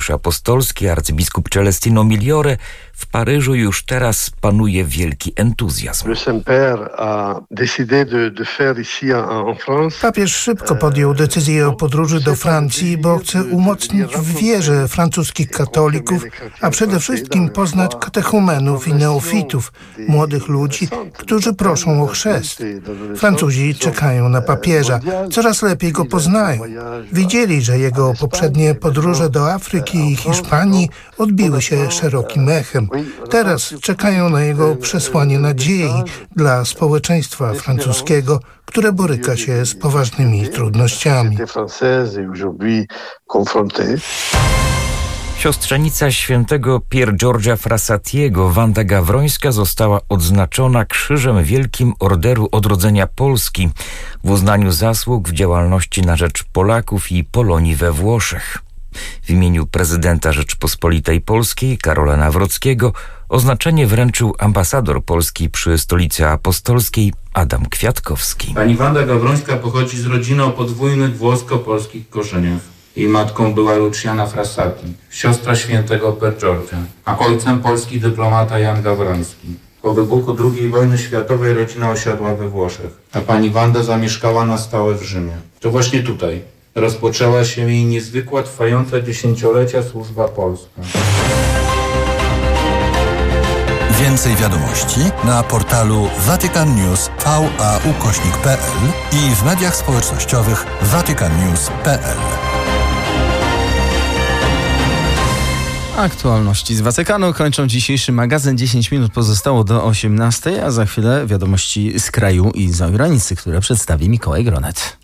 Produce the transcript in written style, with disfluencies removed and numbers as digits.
mszy apostolskiej, arcybiskup Celestino Migliore, w Paryżu już teraz panuje wielki entuzjazm. Papież szybko podjął decyzję o podróży do Francji, bo chce umocnić w wierze francuskich katolików, a przede wszystkim poznać katechumenów i neofitów, młodych ludzi, którzy proszą o chrzest. Francuzi czekają na papieża, coraz lepiej go poznają. Widzieli, że jego poprzednie podróże do Afryki i Hiszpanii odbiły się szerokim echem. Teraz czekają na jego przesłanie nadziei dla społeczeństwa francuskiego, które boryka się z poważnymi trudnościami. Siostrzenica świętego Pier Giorgia Frassatiego, Wanda Gawrońska, została odznaczona Krzyżem Wielkim Orderu Odrodzenia Polski w uznaniu zasług w działalności na rzecz Polaków i Polonii we Włoszech. W imieniu prezydenta Rzeczypospolitej Polskiej Karola Nawrockiego oznaczenie wręczył ambasador Polski przy Stolicy Apostolskiej Adam Kwiatkowski. Pani Wanda Gawrońska pochodzi z rodziny o podwójnych włosko-polskich korzeniach. Jej matką była Luciana Frassati, siostra świętego Pier Giorgia, a ojcem polski dyplomata Jan Gawroński. Po wybuchu II wojny światowej rodzina osiadła we Włoszech, a pani Wanda zamieszkała na stałe w Rzymie. To właśnie tutaj rozpoczęła się jej niezwykła, trwająca dziesięciolecia służba polska. Więcej wiadomości na portalu vaticannews.va/pl i w mediach społecznościowych vaticannews.pl. Aktualności z Watykanu kończą dzisiejszy magazyn. 10 minut pozostało do 18, a za chwilę wiadomości z kraju i za granicy, które przedstawi Mikołaj Gronet.